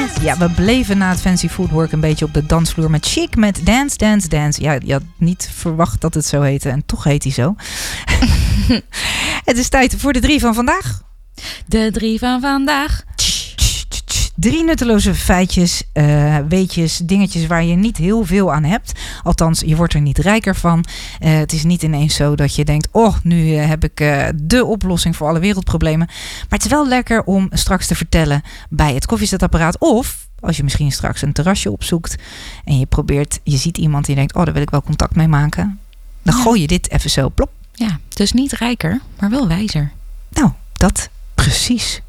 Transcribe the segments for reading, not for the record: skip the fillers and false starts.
Ja, we bleven na het fancy footwork een beetje op de dansvloer met Chic met Dance, Dance, Dance. Ja, je had niet verwacht dat het zo heette en toch heet hij zo. Het is tijd voor de 3 van vandaag. De 3 van vandaag. 3 nutteloze feitjes, weetjes, dingetjes waar je niet heel veel aan hebt. Althans, je wordt er niet rijker van. Het is niet ineens zo dat je denkt, nu heb ik de oplossing voor alle wereldproblemen. Maar het is wel lekker om straks te vertellen bij het koffiezetapparaat. Of als je misschien straks een terrasje opzoekt en je ziet iemand die denkt, daar wil ik wel contact mee maken. Dan gooi je dit even zo, plop. Ja, dus niet rijker, maar wel wijzer. Nou, dat precies.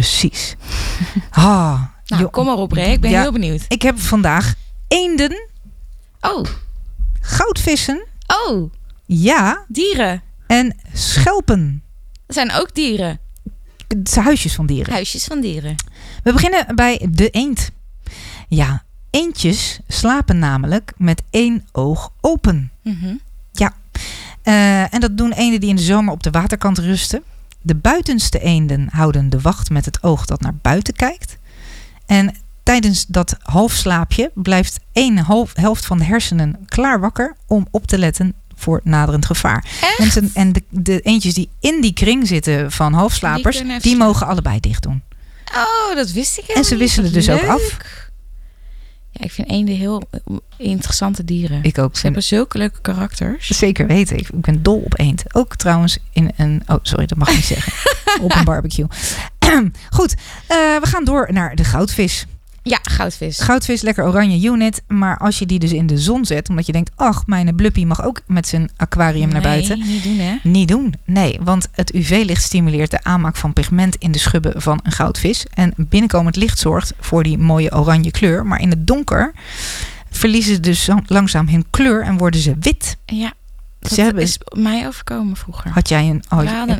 Kom maar op, Ray. Ik ben heel benieuwd. Ik heb vandaag eenden. Oh. Goudvissen. Oh. Ja. Dieren. En schelpen. Dat zijn ook dieren. Het zijn huisjes van dieren. Huisjes van dieren. We beginnen bij de eend. Ja, eendjes slapen namelijk met 1 oog open. Mm-hmm. Ja. En dat doen eenden die in de zomer op de waterkant rusten. De buitenste eenden houden de wacht met het oog dat naar buiten kijkt. En tijdens dat halfslaapje blijft 1 helft van de hersenen klaar wakker om op te letten voor naderend gevaar. En de eendjes die in die kring zitten van halfslapers, die mogen allebei dicht doen. Oh, dat wist ik helemaal En ze wisselen dus ook af. Ja, ik vind eenden heel interessante dieren. Ik ook. Ze hebben zulke leuke karakters. Zeker weten. Ik ben dol op eend. Ook trouwens in een... Oh, sorry, dat mag ik niet zeggen. Op een barbecue. Goed, we gaan door naar de goudvis. Ja, goudvis. Goudvis, lekker oranje unit. Maar als je die dus in de zon zet, omdat je denkt, mijn bluppie mag ook met zijn aquarium naar buiten. Nee, niet doen hè? Niet doen, nee. Want het UV-licht stimuleert de aanmaak van pigment in de schubben van een goudvis. En binnenkomend licht zorgt voor die mooie oranje kleur. Maar in het donker verliezen ze dus langzaam hun kleur en worden ze wit. Ja, dat is mij overkomen vroeger. Had jij een...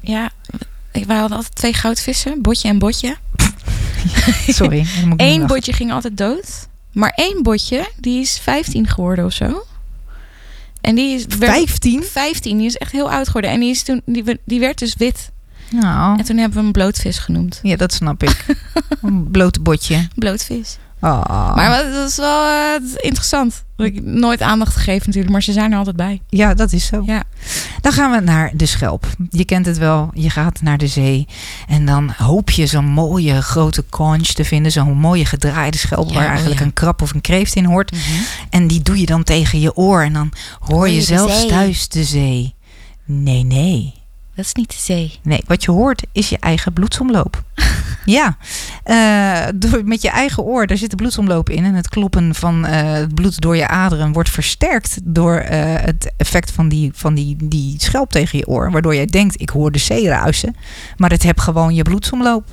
We hadden altijd 2 goudvissen, Botje en Botje. Sorry. 1 botje ging altijd dood. Maar 1 botje, die is 15 geworden of zo. En die is... 15? 15, die is echt heel oud geworden. En die werd dus wit. Nou. En toen hebben we hem blootvis genoemd. Ja, dat snap ik. Een bloot botje. Blootvis. Oh. Maar dat is wel interessant. Ik heb nooit aandacht gegeven natuurlijk, maar ze zijn er altijd bij. Ja, dat is zo. Ja. Dan gaan we naar de schelp. Je kent het wel. Je gaat naar de zee en dan hoop je zo'n mooie grote conch te vinden. Zo'n mooie gedraaide schelp waar eigenlijk een krab of een kreeft in hoort. Mm-hmm. En die doe je dan tegen je oor en dan hoor je zelfs thuis de zee. Nee. Dat is niet de zee. Nee, wat je hoort is je eigen bloedsomloop. Ja, met je eigen oor, daar zit de bloedsomloop in. En het kloppen van het bloed door je aderen wordt versterkt door het effect van die schelp tegen je oor. Waardoor jij denkt, ik hoor de zee ruisen. Maar het hebt gewoon je bloedsomloop.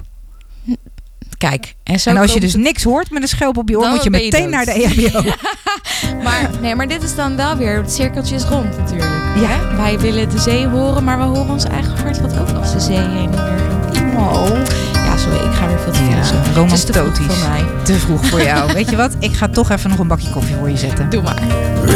Kijk. En als je dus niks hoort met een schelp op je oor, moet je meteen naar de EHBO. Maar dit is dan wel weer, het cirkeltje is rond natuurlijk. Ja. Hè? Wij willen de zee horen, maar we horen ons eigen hart wat ook als de zee heen en weer. Oh. Ja, sorry, ik ga weer veel te veel zeggen. Romantotisch. Het is te vroeg voor mij. Te vroeg voor jou. Weet je wat? Ik ga toch even nog een bakje koffie voor je zetten. Doe maar.